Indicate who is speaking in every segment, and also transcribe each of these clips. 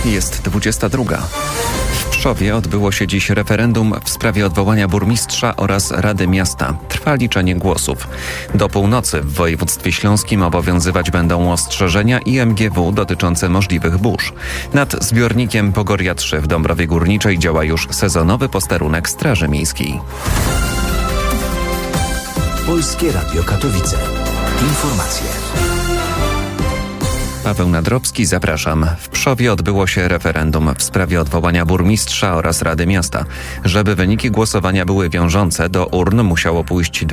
Speaker 1: Jest 22. W Pszowie odbyło się dziś referendum w sprawie odwołania burmistrza oraz Rady Miasta. Trwa liczenie głosów. Do północy w województwie śląskim obowiązywać będą ostrzeżenia IMGW dotyczące możliwych burz. Nad zbiornikiem Pogoria 3 w Dąbrowie Górniczej działa już sezonowy posterunek Straży Miejskiej.
Speaker 2: Polskie Radio Katowice. Informacje.
Speaker 1: Paweł Nadrowski, zapraszam. W Pszowie odbyło się referendum w sprawie odwołania burmistrza oraz Rady Miasta. Żeby wyniki głosowania były wiążące, do urn musiało pójść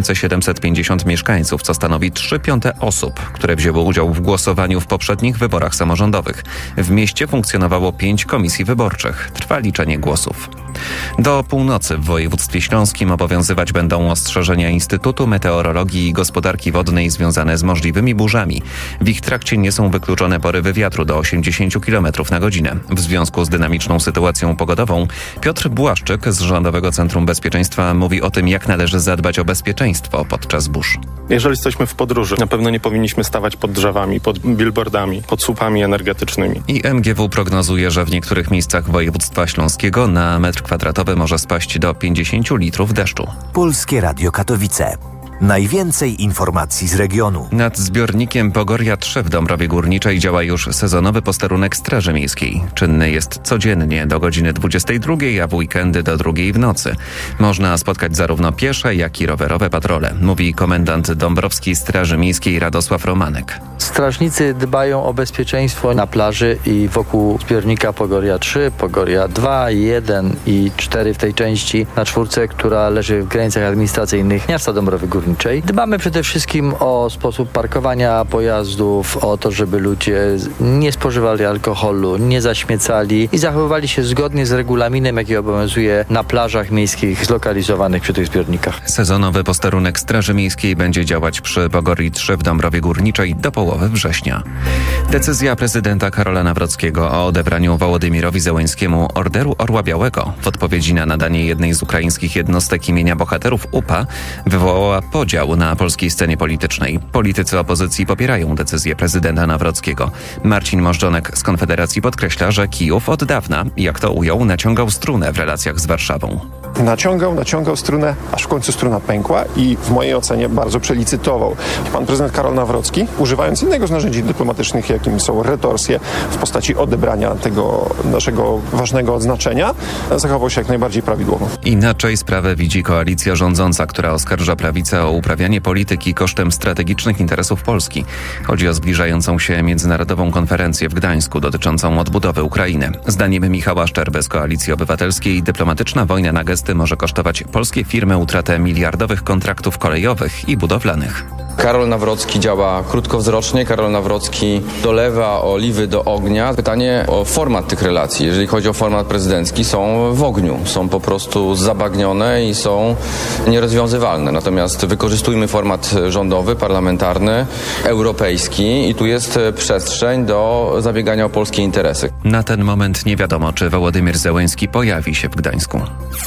Speaker 1: 2750 mieszkańców, co stanowi 3/5 osób, które wzięły udział w głosowaniu w poprzednich wyborach samorządowych. W mieście funkcjonowało 5 komisji wyborczych. Trwa liczenie głosów. Do północy w województwie śląskim obowiązywać będą ostrzeżenia Instytutu Meteorologii i Gospodarki Wodnej związane z możliwymi burzami. W ich trakcie nie są wykluczone porywy wiatru do 80 km na godzinę. W związku z dynamiczną sytuacją pogodową Piotr Błaszczyk z Rządowego Centrum Bezpieczeństwa mówi o tym, jak należy zadbać o bezpieczeństwo podczas burz.
Speaker 3: Jeżeli jesteśmy w podróży, na pewno nie powinniśmy stawać pod drzewami, pod billboardami, pod słupami energetycznymi.
Speaker 1: IMGW prognozuje, że w niektórych miejscach województwa śląskiego na metr kwadratowy może spaść do 50 litrów deszczu.
Speaker 2: Polskie Radio Katowice. Najwięcej informacji z regionu.
Speaker 1: Nad zbiornikiem Pogoria 3 w Dąbrowie Górniczej działa już sezonowy posterunek Straży Miejskiej. Czynny jest codziennie do godziny 22, a w weekendy do 2 w nocy. Można spotkać zarówno piesze, jak i rowerowe patrole, mówi komendant Dąbrowskiej Straży Miejskiej Radosław Romanek.
Speaker 4: Strażnicy dbają o bezpieczeństwo na plaży i wokół zbiornika Pogoria 3, Pogoria 2, 1 i 4 w tej części na 4, która leży w granicach administracyjnych miasta Dąbrowy Górniczej. Dbamy przede wszystkim o sposób parkowania pojazdów, o to, żeby ludzie nie spożywali alkoholu, nie zaśmiecali i zachowywali się zgodnie z regulaminem, jaki obowiązuje na plażach miejskich zlokalizowanych przy tych zbiornikach.
Speaker 1: Sezonowy posterunek Straży Miejskiej będzie działać przy Pogorii 3 w Dąbrowie Górniczej do połowy września. Decyzja prezydenta Karola Nawrockiego o odebraniu Wołodymyrowi Zełenskiemu Orderu Orła Białego w odpowiedzi na nadanie jednej z ukraińskich jednostek imienia bohaterów UPA wywołała podział na polskiej scenie politycznej. Politycy opozycji popierają decyzję prezydenta Nawrockiego. Marcin Możdżonek z Konfederacji podkreśla, że Kijów od dawna, jak to ujął, naciągał strunę w relacjach z Warszawą.
Speaker 5: Naciągał strunę, aż w końcu struna pękła i w mojej ocenie bardzo przelicytował. Pan prezydent Karol Nawrocki, używając innego z narzędzi dyplomatycznych, jakim są retorsje w postaci odebrania tego naszego ważnego odznaczenia, zachował się jak najbardziej prawidłowo.
Speaker 1: Inaczej sprawę widzi koalicja rządząca, która oskarża prawicę o uprawianie polityki kosztem strategicznych interesów Polski. Chodzi o zbliżającą się międzynarodową konferencję w Gdańsku dotyczącą odbudowy Ukrainy. Zdaniem Michała Szczerby z Koalicji Obywatelskiej dyplomatyczna wojna na gesty może kosztować polskie firmy utratę miliardowych kontraktów kolejowych i budowlanych.
Speaker 6: Karol Nawrocki działa krótkowzrocznie, Karol Nawrocki dolewa oliwy do ognia. Pytanie o format tych relacji. Jeżeli chodzi o format prezydencki, są w ogniu, są po prostu zabagnione i są nierozwiązywalne. Natomiast wykorzystujmy format rządowy, parlamentarny, europejski i tu jest przestrzeń do zabiegania o polskie interesy.
Speaker 1: Na ten moment nie wiadomo, czy Wołodymyr Zełenski pojawi się w Gdańsku.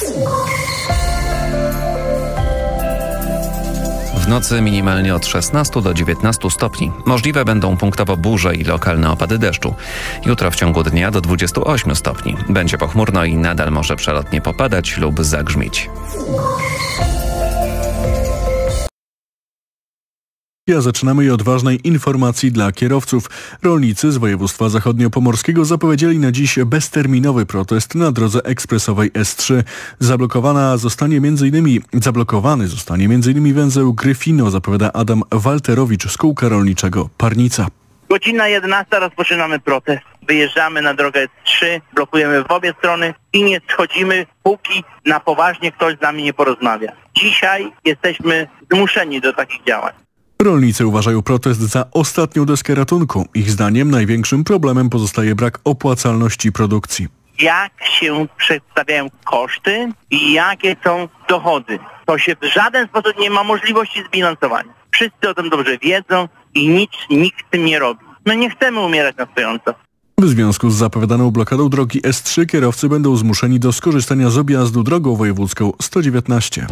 Speaker 1: W nocy minimalnie od 16 do 19 stopni. Możliwe będą punktowo burze i lokalne opady deszczu. Jutro w ciągu dnia do 28 stopni. Będzie pochmurno i nadal może przelotnie popadać lub zagrzmieć.
Speaker 7: Zaczynamy od ważnej informacji dla kierowców. Rolnicy z województwa zachodniopomorskiego zapowiedzieli na dziś bezterminowy protest na drodze ekspresowej S3. Zablokowany zostanie m.in. węzeł Gryfino, zapowiada Adam Walterowicz z kółka rolniczego Parnica.
Speaker 8: Godzina 11 rozpoczynamy protest. Wyjeżdżamy na drogę S3, blokujemy w obie strony i nie schodzimy, póki na poważnie ktoś z nami nie porozmawia. Dzisiaj jesteśmy zmuszeni do takich działań.
Speaker 7: Rolnicy uważają protest za ostatnią deskę ratunku. Ich zdaniem największym problemem pozostaje brak opłacalności produkcji.
Speaker 8: Jak się przedstawiają koszty i jakie są dochody. To się w żaden sposób nie ma możliwości zbilansowania. Wszyscy o tym dobrze wiedzą i nikt z tym nie robi. My nie chcemy umierać na stojąco.
Speaker 7: W związku z zapowiadaną blokadą drogi S3 kierowcy będą zmuszeni do skorzystania z objazdu drogą wojewódzką 119.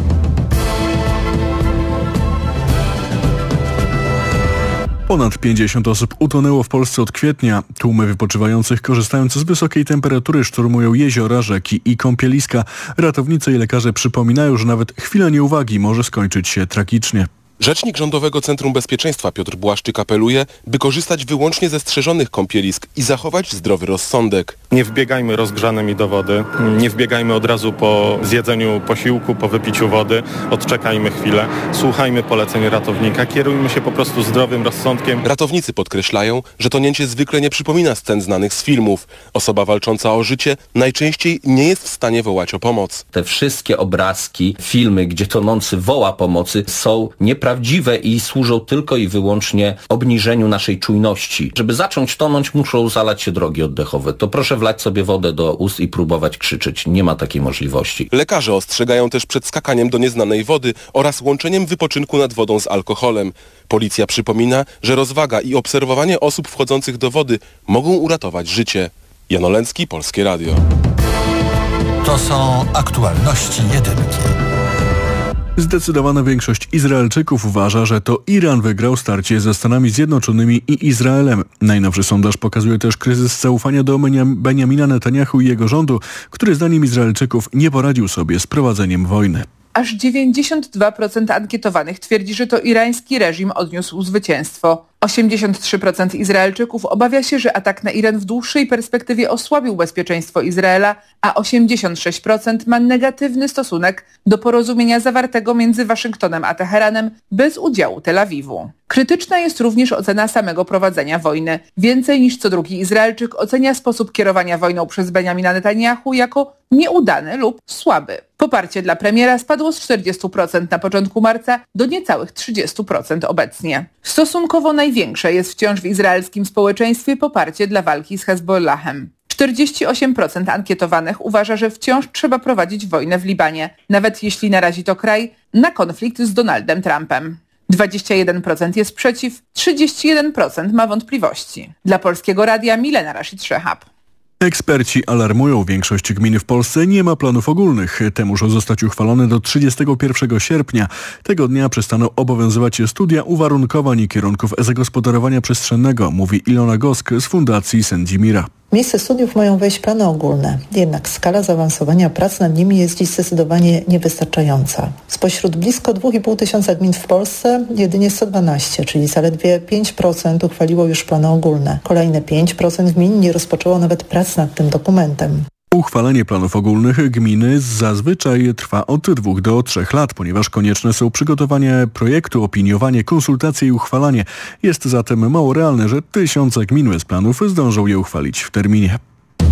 Speaker 7: Ponad 50 osób utonęło w Polsce od kwietnia. Tłumy wypoczywających, korzystając z wysokiej temperatury, szturmują jeziora, rzeki i kąpieliska. Ratownicy i lekarze przypominają, że nawet chwila nieuwagi może skończyć się tragicznie.
Speaker 9: Rzecznik Rządowego Centrum Bezpieczeństwa Piotr Błaszczyk apeluje, by korzystać wyłącznie ze strzeżonych kąpielisk i zachować zdrowy rozsądek.
Speaker 3: Nie wbiegajmy rozgrzanymi do wody, nie wbiegajmy od razu po zjedzeniu posiłku, po wypiciu wody, odczekajmy chwilę, słuchajmy poleceń ratownika, kierujmy się po prostu zdrowym rozsądkiem.
Speaker 9: Ratownicy podkreślają, że tonięcie zwykle nie przypomina scen znanych z filmów. Osoba walcząca o życie najczęściej nie jest w stanie wołać o pomoc.
Speaker 10: Te wszystkie obrazki, filmy, gdzie tonący woła pomocy, są nieprawdziwe i służą tylko i wyłącznie obniżeniu naszej czujności. Żeby zacząć tonąć, muszą zalać się drogi oddechowe. To proszę wlać sobie wodę do ust i próbować krzyczeć. Nie ma takiej możliwości.
Speaker 9: Lekarze ostrzegają też przed skakaniem do nieznanej wody oraz łączeniem wypoczynku nad wodą z alkoholem. Policja przypomina, że rozwaga i obserwowanie osób wchodzących do wody mogą uratować życie. Jan Olęcki, Polskie Radio.
Speaker 2: To są aktualności jedynki.
Speaker 7: Zdecydowana większość Izraelczyków uważa, że to Iran wygrał starcie ze Stanami Zjednoczonymi i Izraelem. Najnowszy sondaż pokazuje też kryzys zaufania do Benjamina Netanyahu i jego rządu, który zdaniem Izraelczyków nie poradził sobie z prowadzeniem wojny.
Speaker 11: Aż 92% ankietowanych twierdzi, że to irański reżim odniósł zwycięstwo. 83% Izraelczyków obawia się, że atak na Iran w dłuższej perspektywie osłabił bezpieczeństwo Izraela, a 86% ma negatywny stosunek do porozumienia zawartego między Waszyngtonem a Teheranem bez udziału Tel Awiwu. Krytyczna jest również ocena samego prowadzenia wojny. Więcej niż co drugi Izraelczyk ocenia sposób kierowania wojną przez Benjamina Netanyahu jako nieudany lub słaby. Poparcie dla premiera spadło z 40% na początku marca do niecałych 30% obecnie. Stosunkowo największe jest wciąż w izraelskim społeczeństwie poparcie dla walki z Hezbollahem. 48% ankietowanych uważa, że wciąż trzeba prowadzić wojnę w Libanie, nawet jeśli narazi to kraj na konflikt z Donaldem Trumpem. 21% jest przeciw, 31% ma wątpliwości. Dla Polskiego Radia Milena Rashid-Szehab.
Speaker 7: Eksperci alarmują, większość gmin w Polsce nie ma planów ogólnych. Te muszą zostać uchwalone do 31 sierpnia. Tego dnia przestaną obowiązywać studia uwarunkowań i kierunków zagospodarowania przestrzennego, mówi Ilona Gosk z Fundacji Sędzimira.
Speaker 12: W miejsce studiów mają wejść plany ogólne, jednak skala zaawansowania prac nad nimi jest dziś zdecydowanie niewystarczająca. Spośród blisko 2,5 tysiąca gmin w Polsce jedynie 112, czyli zaledwie 5% uchwaliło już plany ogólne. Kolejne 5% gmin nie rozpoczęło nawet prac nad tym dokumentem.
Speaker 7: Uchwalenie planów ogólnych gminy zazwyczaj trwa od 2 do 3 lat, ponieważ konieczne są przygotowanie projektu, opiniowanie, konsultacje i uchwalanie. Jest zatem mało realne, że tysiące gmin bez planów zdążą je uchwalić w terminie.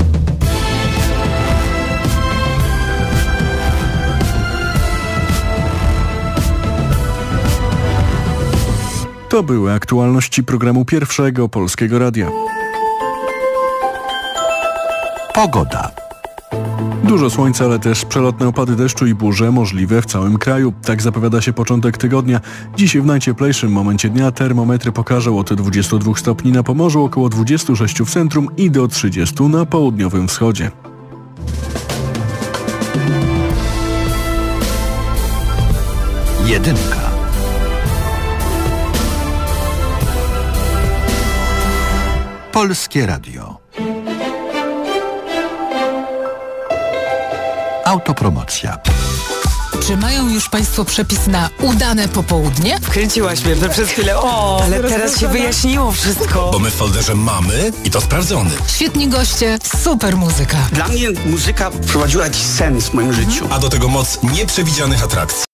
Speaker 7: To były aktualności programu Pierwszego Polskiego Radia.
Speaker 2: Pogoda.
Speaker 7: Dużo słońca, ale też przelotne opady deszczu i burze możliwe w całym kraju. Tak zapowiada się początek tygodnia. Dziś w najcieplejszym momencie dnia termometry pokażą od 22 stopni na Pomorzu, około 26 w centrum i do 30 na południowym wschodzie.
Speaker 2: Jedynka. Polskie Radio. Autopromocja.
Speaker 13: Czy mają już Państwo przepis na udane popołudnie?
Speaker 14: Wkręciłaś mnie przez chwilę. Ale teraz się wyjaśniło wszystko.
Speaker 15: Bo my w folderze mamy i to sprawdzony.
Speaker 13: Świetni goście, super muzyka.
Speaker 14: Dla mnie muzyka wprowadziła jakiś sens w moim życiu.
Speaker 15: A do tego moc nieprzewidzianych atrakcji.